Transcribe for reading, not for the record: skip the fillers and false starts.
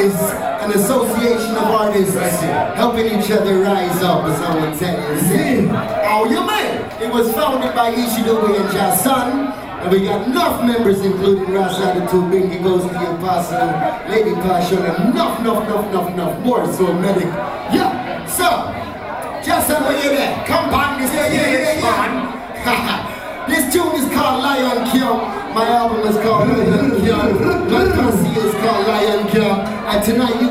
is an association of artists helping each other rise up, as I would tell you. Oh, you man! It was founded by Ishidobe and Jason, and we got enough members, including Ras Attitude, Binky Goes to the Apostle, Lady Passion, and enough more. So medic. Yeah. So, Jason, where you there? Come on, this man. This tune is called Lion King. My album is called Lion King. My posse is called Lion King. And tonight